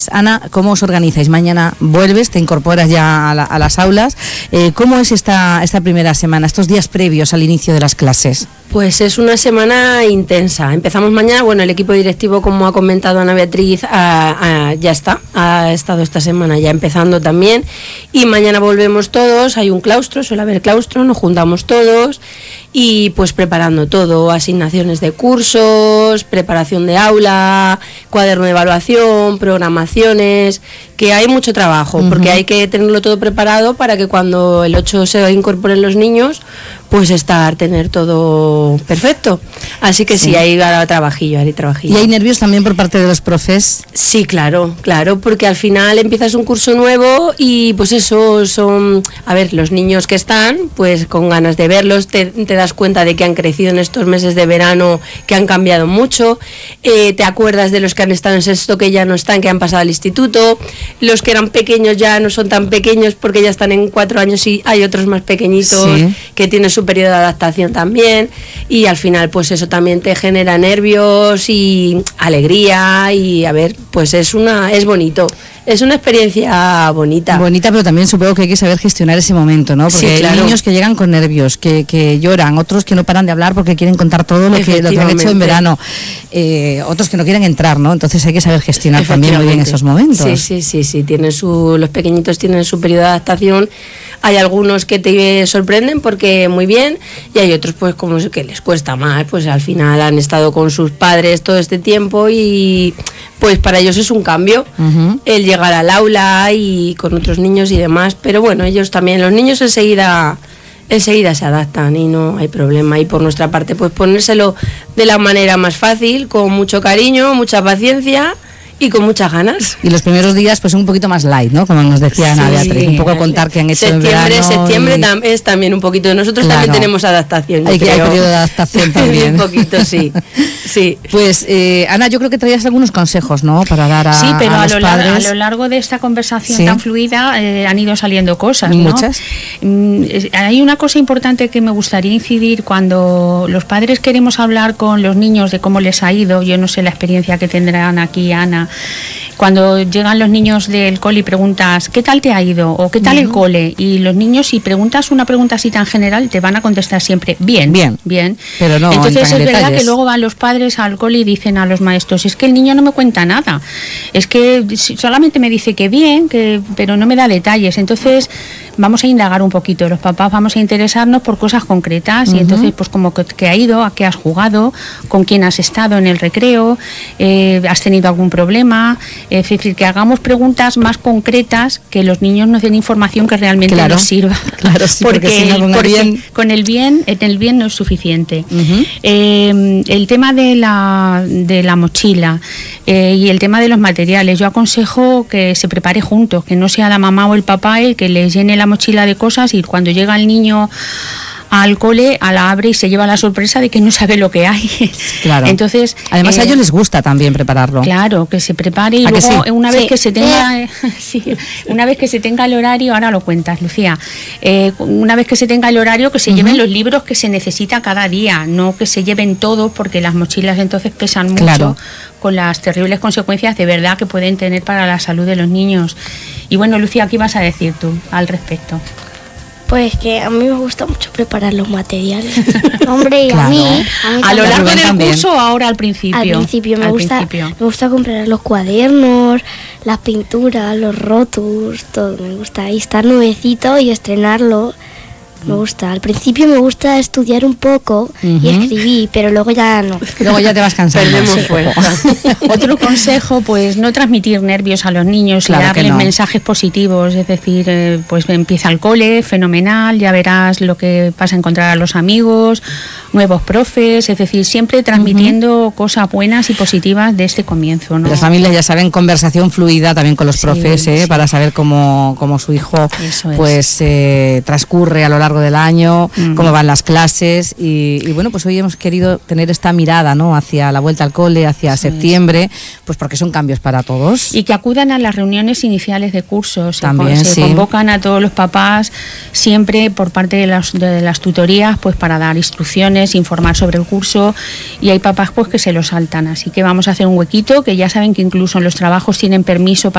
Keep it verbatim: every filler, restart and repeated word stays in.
Ana, ¿cómo os organizáis? Mañana vuelves, te incorporas ya a, la, a las aulas. Eh, ¿Cómo es esta, esta primera semana, estos días previos al inicio de las clases? Pues es una semana intensa. Empezamos mañana, bueno, el equipo directivo, como ha comentado Ana Beatriz, a, a, ya está, ha estado esta semana ya empezando también. Y mañana volvemos todos, hay un claustro, suele haber claustro, nos juntamos todos y pues preparando todo, asignaciones de cursos, preparación de aula, cuaderno de evaluación, programaciones, que hay mucho trabajo, uh-huh. porque hay que tenerlo todo preparado para que cuando el ocho se incorporen los niños, pues estar, tener todo perfecto. Así que sí, sí hay trabajillo, hay trabajillo. ¿Y hay nervios también por parte de los profes? Sí, claro, claro, porque al final empiezas un curso nuevo y pues eso son, a ver, los niños que están, pues con ganas de verlos, te, te das cuenta de que han crecido en estos meses de verano, que han cambiado mucho, eh, te acuerdas de los que han estado en sexto que ya no están, que han pasado al instituto, los que eran pequeños ya no son tan pequeños porque ya están en cuatro años y hay otros más pequeñitos sí. que tienen su periodo de adaptación también, y al final pues eso también te genera nervios y alegría, y a ver, pues es una es bonito. Es una experiencia bonita. Bonita, pero también supongo que hay que saber gestionar ese momento, ¿no? Porque sí, claro. hay niños que llegan con nervios, que, que lloran, otros que no paran de hablar porque quieren contar todo lo que, lo que han hecho en verano, eh, otros que no quieren entrar, ¿no? Entonces hay que saber gestionar también muy bien esos momentos. Sí, sí, sí, sí. Tienen su, los pequeñitos tienen su periodo de adaptación. Hay algunos que te sorprenden porque muy bien, y hay otros pues como que les cuesta más, pues al final han estado con sus padres todo este tiempo y pues para ellos es un cambio uh-huh. el llegar al aula y con otros niños y demás, pero bueno, ellos también, los niños enseguida enseguida se adaptan y no hay problema, y por nuestra parte pues ponérselo de la manera más fácil, con mucho cariño, mucha paciencia y con muchas ganas. Y los primeros días pues un poquito más light, ¿no? Como nos decía Ana sí, Beatriz, un poco contar qué han hecho septiembre, en verano. Septiembre y... tam- es también un poquito, nosotros claro. también tenemos adaptación. Hay que hay periodo de adaptación adaptación también. Un poquito, sí. sí. Pues eh, Ana, yo creo que traías algunos consejos, ¿no? Para dar a, sí, pero a, a, los lo padres. Largo, a lo largo de esta conversación ¿Sí? tan fluida eh, han ido saliendo cosas, ¿no? Muchas. Mm, hay una cosa importante que me gustaría incidir cuando los padres queremos hablar con los niños de cómo les ha ido. Yo no sé la experiencia que tendrán aquí, Ana. Cuando llegan los niños del cole y preguntas ¿qué tal te ha ido? O ¿qué tal uh-huh. el cole? Y los niños, si preguntas una pregunta así tan general, te van a contestar siempre bien, bien, bien. Pero no entonces es detalles. verdad que luego van los padres al cole y dicen a los maestros, es que el niño no me cuenta nada, es que solamente me dice que bien, que pero no me da detalles. Entonces vamos a indagar un poquito, los papás vamos a interesarnos por cosas concretas uh-huh. y entonces pues como que, que ha ido, a qué has jugado, con quién has estado en el recreo, eh, has tenido algún problema. Es decir, que hagamos preguntas más concretas, que los niños nos den información que realmente claro, nos sirva. Claro, sí, porque, porque, si no, con, porque el bien... con el bien, en el bien no es suficiente. Uh-huh. Eh, el tema de la, de la mochila eh, y el tema de los materiales, yo aconsejo que se prepare juntos, que no sea la mamá o el papá el que les llene la mochila de cosas y cuando llega el niño al cole, a la abre y se lleva la sorpresa de que no sabe lo que hay. Claro. Entonces, además eh, a ellos les gusta también prepararlo. Claro, que se prepare y luego sí? una vez sí. que se tenga sí, una vez que se tenga el horario, ahora lo cuentas, Lucía. Eh, una vez que se tenga el horario, que se uh-huh. lleven los libros que se necesita cada día, no que se lleven todos, porque las mochilas entonces pesan mucho. Claro. Con las terribles consecuencias de verdad que pueden tener para la salud de los niños. Y bueno, Lucía, ¿qué ibas a decir tú al respecto? Pues que a mí me gusta mucho preparar los materiales. Hombre, y claro. a mí... A, mí ¿A lo largo del también. curso o ahora al principio? Al principio. Me, al gusta, principio. me gusta comprar los cuadernos, las pinturas, los rótulos, todo. Me gusta ahí estar nuevecito y estrenarlo. Me gusta. Al principio me gusta estudiar un poco uh-huh. y escribir, pero luego ya no. Luego ya te vas cansando. Perdemos fuerza. Otro consejo, pues no transmitir nervios a los niños claro y darles no. mensajes positivos. Es decir, eh, pues empieza el cole, fenomenal, ya verás lo que vas a encontrar a los amigos, nuevos profes. Es decir, siempre transmitiendo uh-huh. cosas buenas y positivas de este comienzo, ¿no? Las familias ya saben, conversación fluida también con los sí, profes, ¿eh? Sí. Para saber cómo, cómo su hijo pues eh, transcurre a lo largo del año, uh-huh. cómo van las clases y, y bueno, pues hoy hemos querido tener esta mirada, ¿no? Hacia la vuelta al cole, hacia sí. septiembre, pues porque son cambios para todos. Y que acudan a las reuniones iniciales de cursos, también se, se sí. convocan a todos los papás siempre por parte de las, de las tutorías, pues para dar instrucciones, informar sobre el curso, y hay papás pues que se lo saltan, así que vamos a hacer un huequito, que ya saben que incluso en los trabajos tienen permiso para